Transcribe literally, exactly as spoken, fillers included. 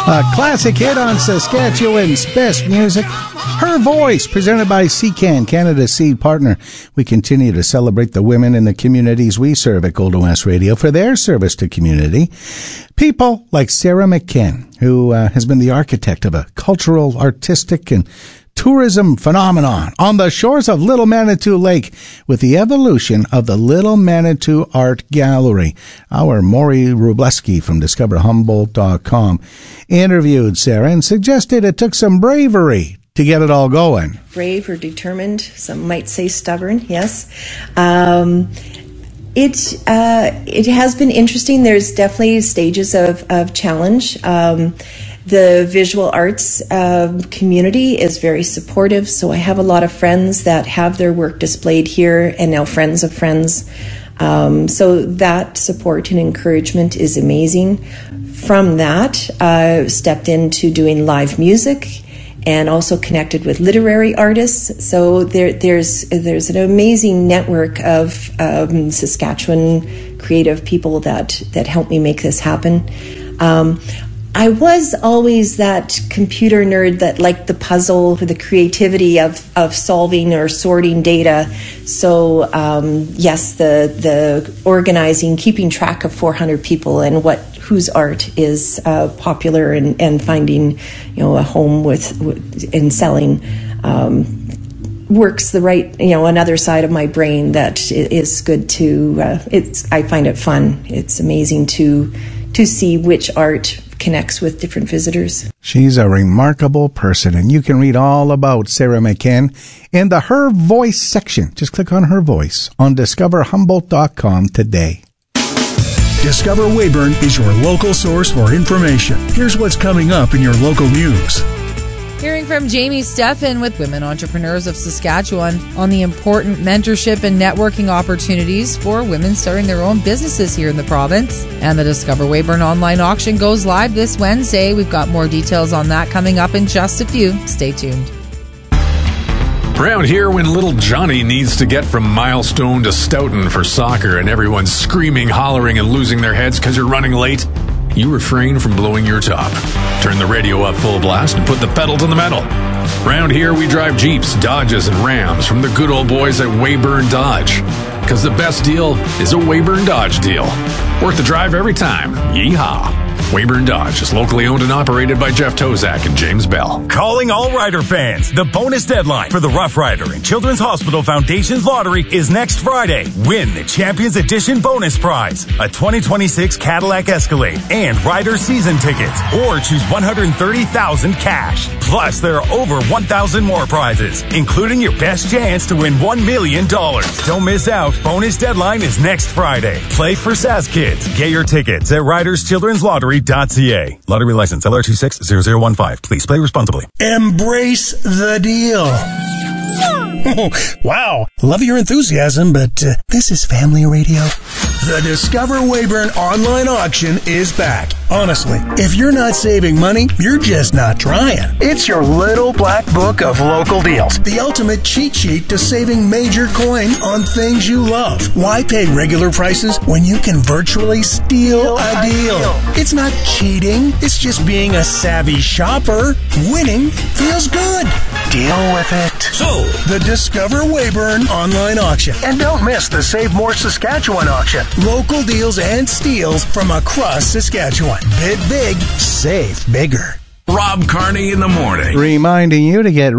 A classic hit on Saskatchewan's best music. Her Voice, presented by C C A N, Canada's seed partner. We continue to celebrate the women in the communities we serve at Golden West Radio for their service to community. People like Sarah McKen, who uh, has been the architect of a cultural, artistic, and tourism phenomenon on the shores of Little Manitou Lake with the evolution of the Little Manitou Art Gallery. Our Maury Rubleski from Discover Humboldt dot com interviewed Sarah and suggested it took some bravery to get it all going. Brave or determined, some might say stubborn, yes. Um, it uh, it has been interesting. There's definitely stages of, of challenge. Um, The visual arts uh, community is very supportive, so I have a lot of friends that have their work displayed here and now friends of friends. Um, so that support and encouragement is amazing. From that, I uh, stepped into doing live music and also connected with literary artists. So there, there's there's an amazing network of um, Saskatchewan creative people that, that help me make this happen. Um, I was always that computer nerd that liked the puzzle, the creativity of, of solving or sorting data. So um, yes, the the organizing, keeping track of four hundred people and what whose art is uh, popular and, and finding, you know, a home with, with and selling um, works the right, you know, another side of my brain that is good to. Uh, it's I find it fun. It's amazing to to see which art connects with different visitors. She's a remarkable person, and you can read all about Sarah McKen in the Her Voice section. Just click on Her Voice on Discover Humboldt dot com today. Discover Weyburn is your local source for information. Here's what's coming up in your local news. Hearing from Jamie Steffen with Women Entrepreneurs of Saskatchewan on the important mentorship and networking opportunities for women starting their own businesses here in the province. And the Discover Weyburn online auction goes live this Wednesday. We've got more details on that coming up in just a few. Stay tuned. Around here, when little Johnny needs to get from Milestone to Stoughton for soccer and everyone's screaming, hollering, and losing their heads because you're running late, you refrain from blowing your top. Turn the radio up full blast and put the pedal to the metal. Round here, we drive Jeeps, Dodges, and Rams from the good old boys at Weyburn Dodge. Because the best deal is a Weyburn Dodge deal. Worth the drive every time. Yeehaw. Weyburn Dodge is locally owned and operated by Jeff Tozak and James Bell. Calling all Rider fans. The bonus deadline for the Rough Rider and Children's Hospital Foundation's lottery is next Friday. Win the Champions Edition bonus prize, a twenty twenty-six Cadillac Escalade and Rider season tickets, or choose one hundred thirty thousand dollars cash. Plus, there are over one thousand more prizes, including your best chance to win one million dollars. Don't miss out. Bonus deadline is next Friday. Play for Sask Kids. Get your tickets at Riders Children's Lottery. .ca. Lottery license L R two six zero zero one five. Please play responsibly. Embrace the deal. Wow. Love your enthusiasm, but uh, this is family radio. The Discover Weyburn online auction is back. Honestly, if you're not saving money, you're just not trying. It's your little black book of local deals. The ultimate cheat sheet to saving major coin on things you love. Why pay regular prices when you can virtually steal a deal? It's not cheating. It's just being a savvy shopper. Winning feels good. Deal with it. So, the Discover Weyburn online auction. And don't miss the Save More Saskatchewan auction. Local deals and steals from across Saskatchewan. Bid big, save bigger. Rob Carney in the morning. Reminding you to get